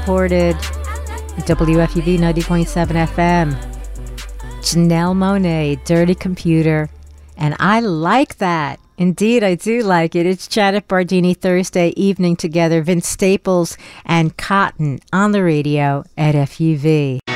Ported, WFUV 90.7 FM. Janelle Monáe, Dirty Computer. And I like that. Indeed, I do like it. It's Janet Bardini Thursday evening together. Vince Staples and Cotton on the radio at FUV.